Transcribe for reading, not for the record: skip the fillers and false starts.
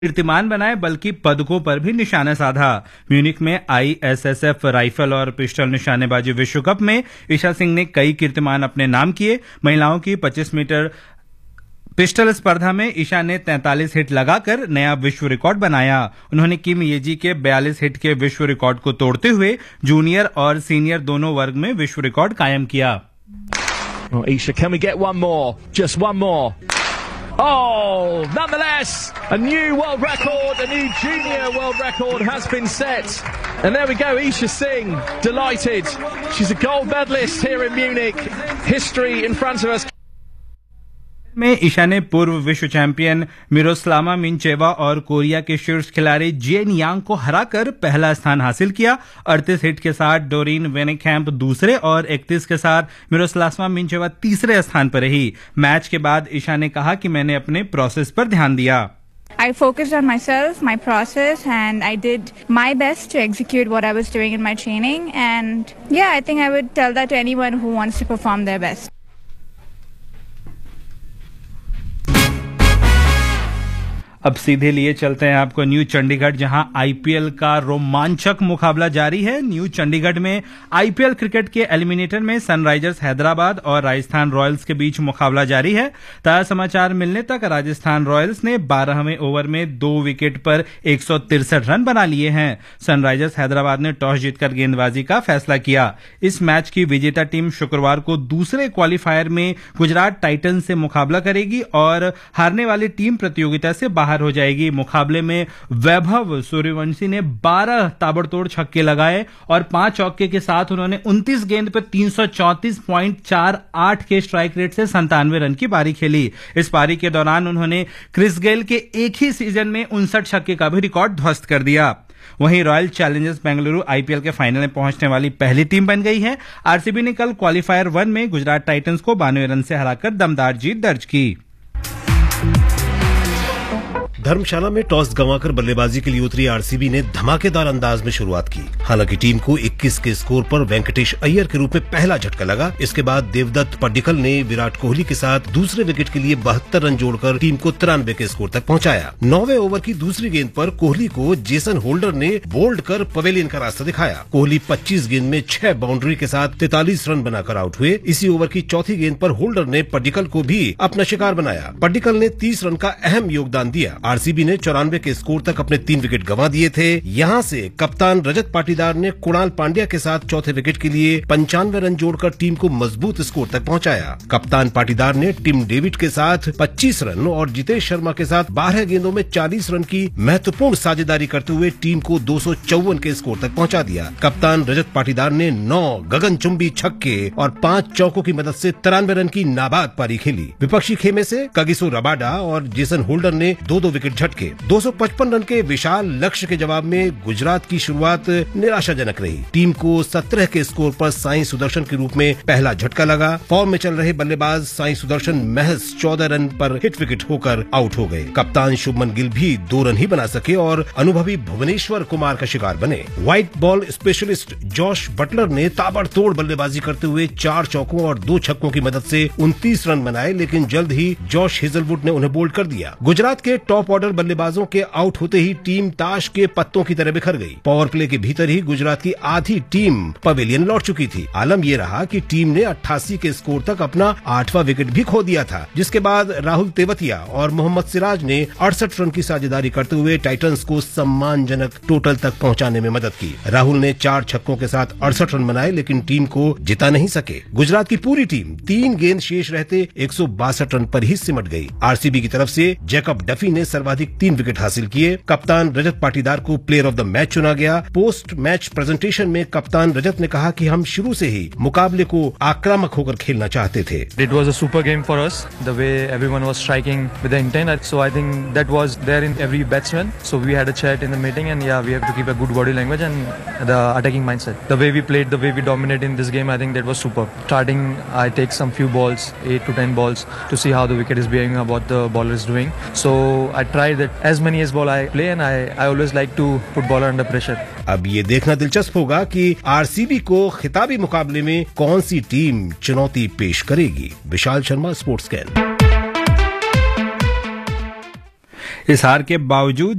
कीर्तिमान बनाए बल्कि पदकों पर भी निशाना साधा। म्यूनिख में ISSF राइफल और पिस्टल निशानेबाजी विश्व कप में ईशा सिंह ने कई कीर्तिमान अपने नाम किए। महिलाओं की 25 मीटर पिस्टल स्पर्धा में ईशा ने 43 हिट लगाकर नया विश्व रिकॉर्ड बनाया। उन्होंने किम येजी के 42 हिट के विश्व रिकॉर्ड को तोड़ते हुए जूनियर और सीनियर दोनों वर्ग में विश्व रिकॉर्ड कायम किया। Isha, can we get one more? Just one more. Oh, nonetheless, a new world record, a new junior world record has been set. And there we go, Isha Singh, delighted. She's a gold medalist here in Munich. History in front of us. में ईशा ने पूर्व विश्व champion मिरोस्लावा मिंचेवा और Korea के शीर्ष खिलाड़ी जेन यांग को हराकर पहला स्थान हासिल किया। 38 हिट के साथ डोरीन वेनेकैम्प दूसरे और 31 के साथ मिरोस्लावा मिंचेवा तीसरे स्थान पर रही। मैच के बाद ईशा ने कहा कि मैंने अपने प्रोसेस पर ध्यान दिया। I focused on myself, my process, and I did my best to execute what I was doing in my training. And yeah, I think I would tell that to anyone who wants to perform their best. अब सीधे लिए चलते हैं आपको new Chandigarh, जहां IPL का रोमांचक मुकाबला जारी है। न्यू चंडीगढ़ में आईपीएल क्रिकेट के एलिमिनेटर में सनराइजर्स हैदराबाद और राजस्थान रॉयल्स के बीच मुकाबला जारी है। ताजा समाचार मिलने तक राजस्थान रॉयल्स ने 12वें ओवर में 2 विकेट पर 163 रन बना लिए हैं। सनराइजर्स हैदराबाद ने टॉस जीतकर गेंदबाजी का फैसला किया। इस मैच की विजेता टीम शुक्रवार को दूसरे क्वालिफायर में गुजरात टाइटंस से मुकाबला करेगी और हारने वाली टीम प्रतियोगिता से बाहर हो जाएगी। मुकाबले में वैभव सूर्यवंशी ने 12 ताबड़तोड़ छक्के लगाए और 5 चौके के साथ उन्होंने 29 गेंद पर 334.48 के स्ट्राइक रेट से 97 रन की पारी खेली। इस पारी के दौरान उन्होंने क्रिस गेल के एक ही सीजन में 59 छक्के का भी रिकॉर्ड ध्वस्त कर दिया। वहीं रॉयल चैलेंजर्स बेंगलुरु आईपीएल के फाइनल में पहुंचने वाली पहली टीम बन गई है। आरसीबी ने कल क्वालिफायर 1 में गुजरात टाइटंस को 92 रन से हराकर दमदार जीत दर्ज की। धर्मशाला में टॉस गंवाकर बल्लेबाजी के लिए उतरी आरसीबी ने धमाकेदार अंदाज में शुरुआत की। हालांकि टीम को 21 के स्कोर पर वेंकटेश अय्यर के रूप में पहला झटका लगा। इसके बाद देवदत्त पड्डीकल ने विराट कोहली के साथ दूसरे विकेट के लिए 72 रन जोड़कर टीम को 93 के स्कोर तक पहुंचाया। 9वें ओवर की दूसरी गेंद पर कोहली को जेसन होल्डर ने बोल्ड कर पवेलियन का रास्ता दिखाया। कोहली 25 गेंद में 6 बाउंड्री के साथ 43 रन बनाकर आउट हुए। इसी ओवर की चौथी गेंद पर होल्डर ने पड्डीकल को भी अपना शिकार बनाया। पड्डीकल ने 30 रन का अहम योगदान दिया। आरसीबी ने 94 के स्कोर तक अपने 3 विकेट गंवा दिए थे। यहां से कप्तान रजत पाटीदार ने कुणाल पांड्या के साथ चौथे विकेट के लिए 95 रन जोड़कर टीम को मजबूत स्कोर तक पहुंचाया। कप्तान पाटीदार ने टिम डेविड के साथ 25 रन और जितेश शर्मा के साथ 12 गेंदों में 40 रन की महत्वपूर्ण साझेदारी करते हुए टीम को 254 के स्कोर तक पहुंचा दिया। कप्तान रजत पाटीदार ने 9 गगनचुंबी छक्के और 5 चौकों की मदद से 93 रन की नाबाद पारी खेली। विपक्षी खेमे से कगिसो रबाडा और जेसन होल्डर ने 2-2 विकेट झटके। 255 रन के विशाल लक्ष्य के जवाब में गुजरात की शुरुआत निराशाजनक रही। टीम को 17 के स्कोर पर साई सुदर्शन के रूप में पहला झटका लगा। फॉर्म में चल रहे बल्लेबाज साई सुदर्शन महज 14 रन पर हिट विकेट होकर आउट हो गए। कप्तान शुभमन गिल भी 2 रन ही बना सके और अनुभवी भुवनेश्वर कुमार का शिकार बने। White ball specialist Josh Buttler ने ताबड़तोड़ बल्लेबाजी करते हुए 4 चौकों और 2 छक्कों की मदद से 29 रन बनाए, लेकिन जल्द ही जॉश हेजलवुड ने उन्हें बोल्ड कर दिया। गुजरात के टॉप ऑर्डर बल्लेबाजों के आउट होते ही टीम ताश के पत्तों की तरह बिखर गई। पावर प्ले के भीतर ही गुजरात की आधी टीम पवेलियन लौट चुकी थी। आलम यह रहा कि टीम ने 88 के स्कोर तक अपना 8वां विकेट भी खो दिया था, जिसके बाद राहुल तेवतिया और मोहम्मद सिराज ने 68 रन की साझेदारी करते हुए टाइटंस को सम्मानजनक टोटल तक पहुंचाने में मदद की। राहुल ने 4 छक्कों के साथ 68 रन बनाए, लेकिन टीम को जिता नहीं सके। गुजरात की पूरी टीम 3 गेंद शेष रहते 162 रन पर ही सिमट गई। आरसीबी की तरफ से जैकब डफी ने सर्वाधिक 3 विकेट हासिल किए। कप्तान रजत पाटीदार को प्लेयर ऑफ द मैच चुना गया। पोस्ट मैच प्रेजेंटेशन में कप्तान रजत ने कहा कि हम शुरू से ही मुकाबले को आक्रामक होकर खेलना चाहते थे। It was a super game for us. The way everyone was striking with the intent, so I think that was there in every batsman. So we had a chat in the meeting, and yeah, we have to keep a good body language and the attacking mindset. The way we played, the way we dominated in this game, I think that was super. Starting, I take some few balls, 8 to 10 balls, to see how the wicket is behaving, what the bowler is doing. So I tried that as many as ball I play, and I always like to put bowler under pressure. अब ये देखना दिलचस्प होगा कि RCB को खिताबी मुकाबले में कौन सी टीम चुनौती पेश करेगी। Vishal Sharma, sports can. इस हार के बावजूद